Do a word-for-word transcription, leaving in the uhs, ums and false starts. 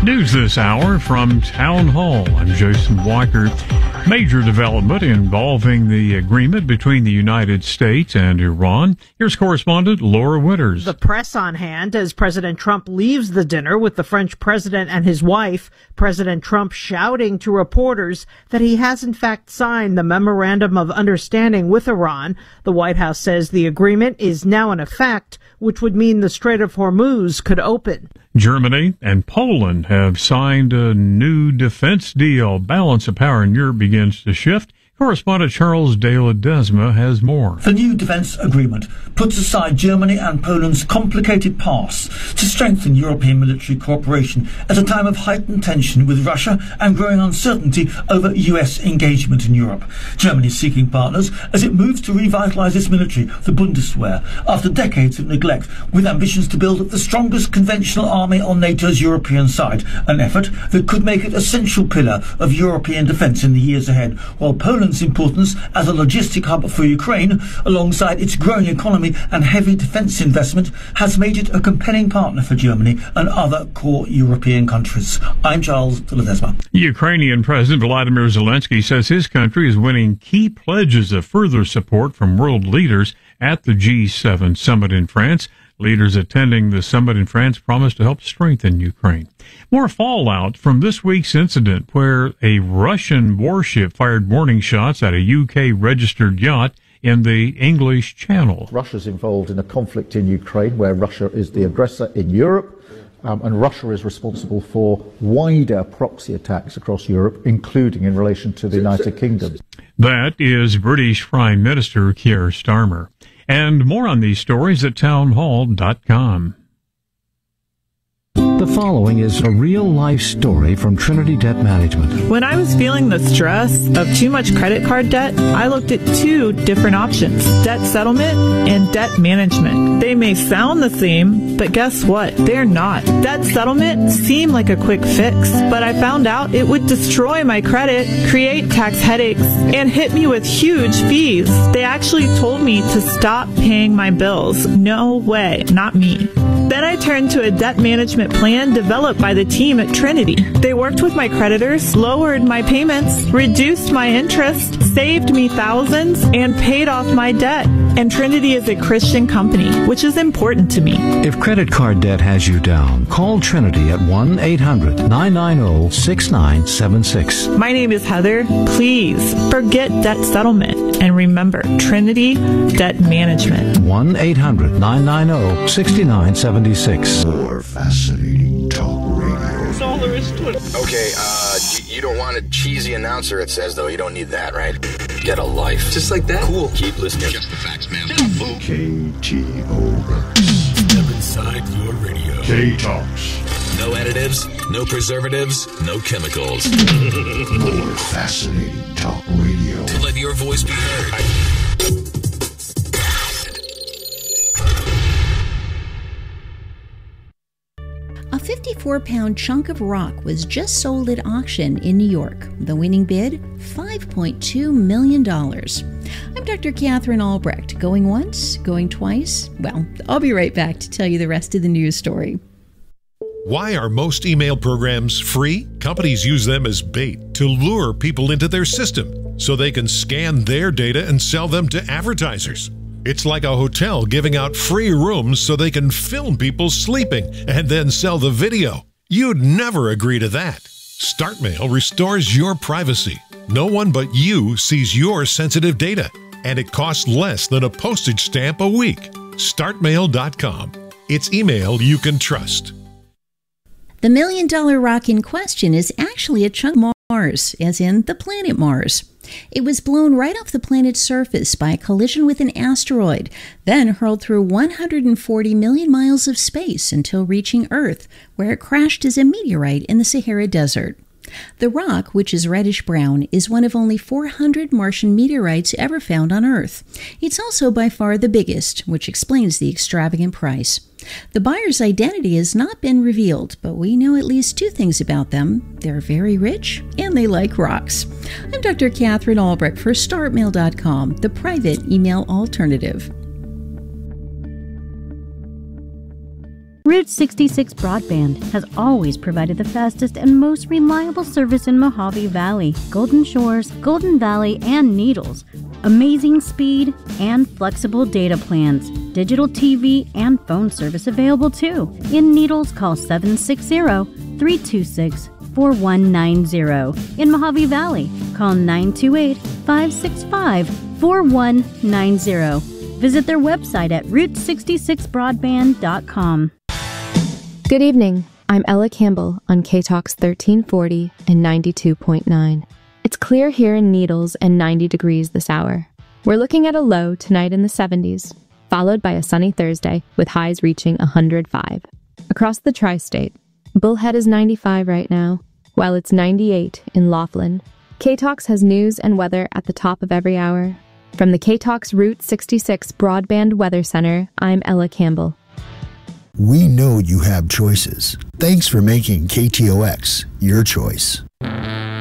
News this hour from Town Hall. I'm Jason Walker. Major development involving the agreement between the United States and Iran. Here's correspondent Laura Winters. The press on hand as President Trump leaves the dinner with the French president and his wife. President Trump shouting to reporters that he has in fact signed the Memorandum of Understanding with Iran. The White House says the agreement is now in effect, which would mean the Strait of Hormuz could open. Germany and Poland have signed a new defense deal. Balance of power in Europe begins to shift. Correspondent Charles De Ledesma has more. The new defence agreement puts aside Germany and Poland's complicated past to strengthen European military cooperation at a time of heightened tension with Russia and growing uncertainty over U S engagement in Europe. Germany is seeking partners as it moves to revitalise its military, the Bundeswehr, after decades of neglect, with ambitions to build the strongest conventional army on NATO's European side, an effort that could make it a central pillar of European defence in the years ahead, while Poland importance as a logistic hub for Ukraine, alongside its growing economy and heavy defence investment, has made it a compelling partner for Germany and other core European countries. I'm Charles de Ledesma. Ukrainian President Volodymyr Zelensky says his country is winning key pledges of further support from world leaders at the G seven summit in France. Leaders attending the summit in France promised to help strengthen Ukraine. More fallout from this week's incident where a Russian warship fired warning shots at a U K-registered yacht in the English Channel. Russia's involved in a conflict in Ukraine where Russia is the aggressor in Europe, um, and Russia is responsible for wider proxy attacks across Europe, including in relation to the United Kingdom. That is British Prime Minister Keir Starmer. And more on these stories at townhall dot com. The following is a real-life story from Trinity Debt Management. When I was feeling the stress of too much credit card debt, I looked at two different options, debt settlement and debt management. They may sound the same, but guess what? They're not. Debt settlement seemed like a quick fix, but I found out it would destroy my credit, create tax headaches, and hit me with huge fees. They actually told me to stop paying my bills. No way, not me. Then I turned to a debt management plan developed by the team at Trinity. They worked with my creditors, lowered my payments, reduced my interest, saved me thousands, and paid off my debt. And Trinity is a Christian company, which is important to me. If credit card debt has you down, call Trinity at one eight hundred nine nine zero six nine seven six. My name is Heather. Please forget debt settlement and remember Trinity Debt Management. one eight hundred nine nine zero six nine seven six. More fascinating talk radio. That's all there is to it. Okay, uh, you, you don't want a cheesy announcer, it says, though. You don't need that, right? Get a life. Just like that? Cool. Keep listening. Just the facts, man. K T O. Step inside your radio. K-Talks. No additives, no preservatives, no chemicals. More fascinating talk radio. Let your voice be heard. A fifty-four pound chunk of rock was just sold at auction in New York. The winning bid, five point two million dollars. I'm Doctor Catherine Albrecht. Going once? Going twice? Well, I'll be right back to tell you the rest of the news story. Why are most email programs free? Companies use them as bait to lure people into their system so they can scan their data and sell them to advertisers. It's like a hotel giving out free rooms so they can film people sleeping and then sell the video. You'd never agree to that. StartMail restores your privacy. No one but you sees your sensitive data, and it costs less than a postage stamp a week. start mail dot com. It's email you can trust. The million-dollar rock in question is actually a chunk of Mars, as in the planet Mars. It was blown right off the planet's surface by a collision with an asteroid, then hurled through one hundred forty million miles of space until reaching Earth, where it crashed as a meteorite in the Sahara Desert. The rock, which is reddish-brown, is one of only four hundred Martian meteorites ever found on Earth. It's also by far the biggest, which explains the extravagant price. The buyer's identity has not been revealed, but we know at least two things about them. They're very rich, and they like rocks. I'm Doctor Catherine Albrecht for start mail dot com, the private email alternative. Route sixty-six Broadband has always provided the fastest and most reliable service in Mojave Valley, Golden Shores, Golden Valley, and Needles. Amazing speed and flexible data plans. Digital T V and phone service available too. In Needles, call seven six zero, three two six, four one nine zero. In Mojave Valley, call nine two eight, five six five, four one nine zero. Visit their website at route sixty-six broadband dot com. Good evening. I'm Ella Campbell on K-Talks thirteen forty and ninety-two point nine. It's clear here in Needles and ninety degrees this hour. We're looking at a low tonight in the seventies, followed by a sunny Thursday with highs reaching one hundred five. Across the tri-state, Bullhead is ninety-five right now, while it's ninety-eight in Laughlin. K-Talks has news and weather at the top of every hour. From the K-Talks Route sixty-six Broadband Weather Center, I'm Ella Campbell. We know you have choices. Thanks for making K T O X your choice.